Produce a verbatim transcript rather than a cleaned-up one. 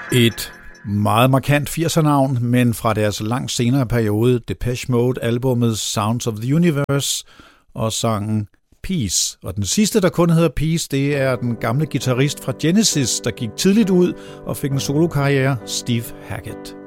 Et meget markant firserne-navn, men fra deres langt senere periode, Depeche Mode-albummet Sounds of the Universe og sangen Peace. Og den sidste, der kun hedder Peace, det er den gamle guitarist fra Genesis, der gik tidligt ud og fik en solokarriere, Steve Hackett.